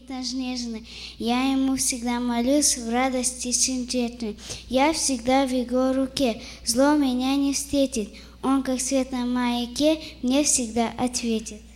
нежный. Я ему всегда молюсь в радости сердечной. Я всегда в его руке, зло меня не встретит. Он, как свет на маяке, мне всегда ответит.